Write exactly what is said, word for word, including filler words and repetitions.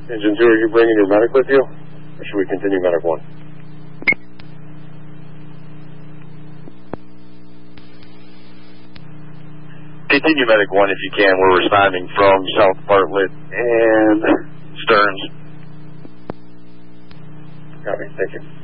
Engine two, are you bringing your medic with you? Or should we continue medic one? Continue medic one if you can. We're responding from South Bartlett and Stearns. Copy, thank you.